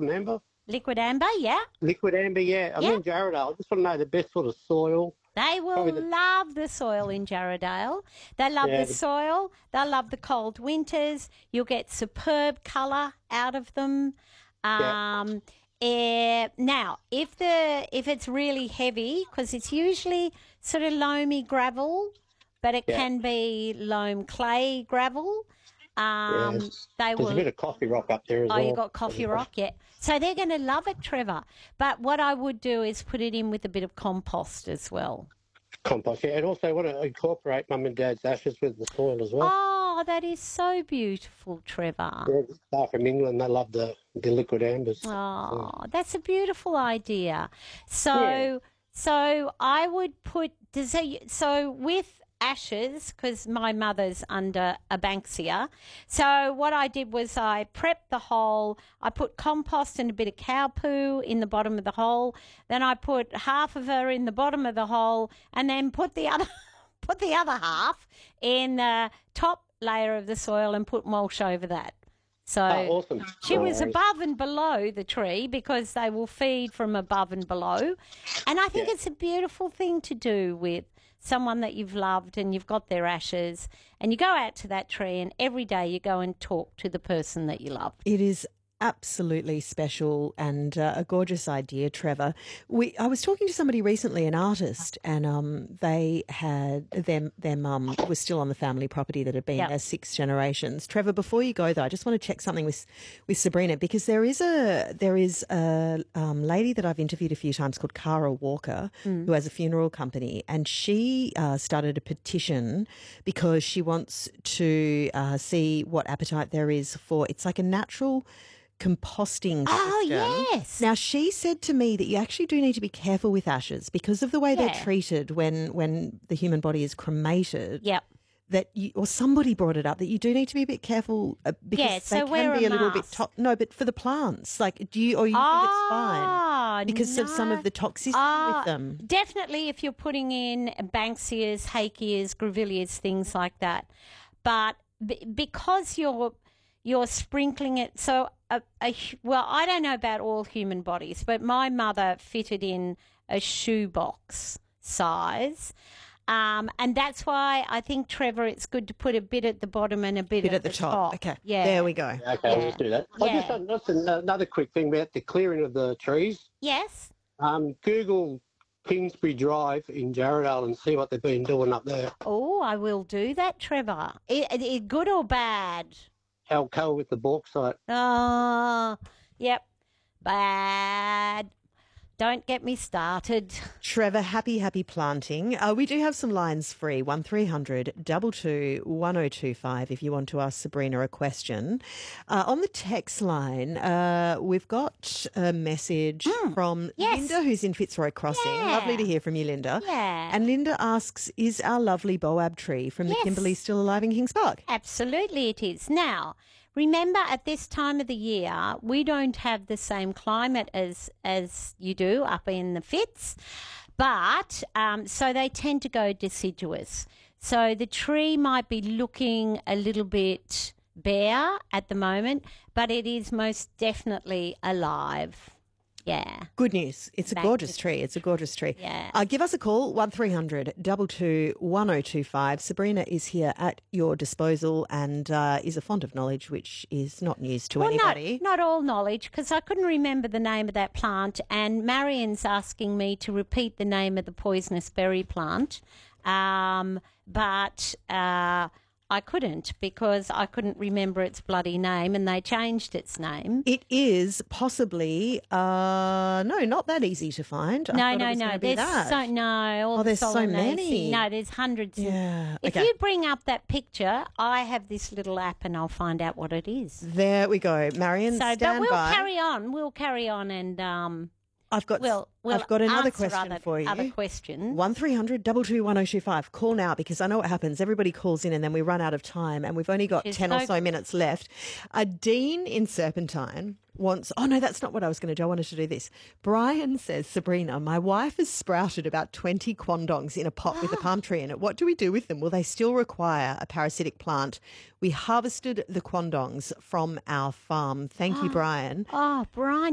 called? An amber? Liquid amber, yeah. Liquid amber, yeah. I'm Yeah. in Jarrahdale. I just want to know the best sort of soil. They will Probably the love the soil in Jarrahdale. They love yeah, the soil. They'll love the cold winters. You'll get superb colour out of them. yeah, Now, if it's really heavy, because it's usually sort of loamy gravel, but it yeah, can be loam clay gravel. yeah. They There's a will. bit of coffee rock up there as Oh, well. you got coffee rock, yeah. So they're going to love it, Trevor. But what I would do is put it in with a bit of compost as well. Compost, yeah. And also I want to incorporate Mum and Dad's ashes with the soil as well. Oh, that is so beautiful, Trevor. Yeah, they're from England. They love the liquid ambers. Oh, that's a beautiful idea. So, Yeah. so I would put so with ashes, because my mother's under a Banksia. So what I did was I prepped the hole. I put compost and a bit of cow poo in the bottom of the hole. Then I put half of her in the bottom of the hole, and then put the other put the other half in the top layer of the soil and put mulch over that. So Oh, awesome. she No was worries. above and below the tree because they will feed from above and below. And I think Yeah. it's a beautiful thing to do with someone that you've loved and you've got their ashes and you go out to that tree and every day you go and talk to the person that you love. It is absolutely special and a gorgeous idea, Trevor. I was talking to somebody recently, an artist, and they had their mum was still on the family property that had been there 6 generations. Trevor, before you go though, I just want to check something with Sabrina, because there is a lady that I've interviewed a few times called Cara Walker, who has a funeral company, and she started a petition because she wants to see what appetite there is for. It's like a natural composting system. Oh, yes. Now, she said to me that you actually do need to be careful with ashes because of the way they're treated when the human body is cremated. Yep. That or somebody brought it up that you do need to be a bit careful because so they wear can be a a little bit mask. no, but for the plants, like do you think it's fine because of some no. of the toxicity with them? Definitely if you're putting in Banksias, Hakeas, Grevilleas, things like that. But because you're sprinkling it, so well, I don't know about all human bodies, but my mother fitted in a shoebox size. And that's why I think, Trevor, it's good to put a bit at the bottom and a bit at the top. Okay, yeah. there we go. Okay, I'll just do that. Yeah. That's another quick thing about the clearing of the trees. Yes. Google Kingsbury Drive in Jarrahdale and see what they've been doing up there. Oh, I will do that, Trevor. Good or bad? Alcoa with the bauxite. Oh, yep. Bad. Don't get me started. Trevor, happy planting. We do have some lines free, 1300 222 1025 if you want to ask Sabrina a question. On the text line, we've got a message from Linda, who's in Fitzroy Crossing. Yeah. Lovely to hear from you, Linda. Yeah. And Linda asks, is our lovely boab tree from the Kimberley still alive in Kings Park? Absolutely it is. Now, remember at this time of the year, we don't have the same climate as you do up in the Fitz, but so they tend to go deciduous. So the tree might be looking a little bit bare at the moment, but it is most definitely alive. Yeah. Good news. It's a gorgeous tree. It's a gorgeous tree. Yeah. Give us a call, 1300 222 1025. Sabrina is here at your disposal and is a font of knowledge, which is not news to anybody. Not all knowledge, because I couldn't remember the name of that plant, and Marion's asking me to repeat the name of the poisonous berry plant, but I couldn't because I couldn't remember its bloody name and they changed its name. It is possibly, no, not that easy to find. No. There's so many. No, there's hundreds. Yeah. If you bring up that picture, I have this little app and I'll find out what it is. There we go. Marion, stand but we'll by. We'll carry on and I've got we'll another answer question for you. Other questions. 1300 222 1025. Call now because I know what happens. Everybody calls in and then we run out of time and we've only got 10 or so minutes left. Dean in Serpentine wants... Oh, no, that's not what I was going to do. I wanted to do this. Brian says, Sabrina, my wife has sprouted about 20 quandongs in a pot with a palm tree in it. What do we do with them? Will they still require a parasitic plant? We harvested the quandongs from our farm. Thank you, Brian. Oh, Brian.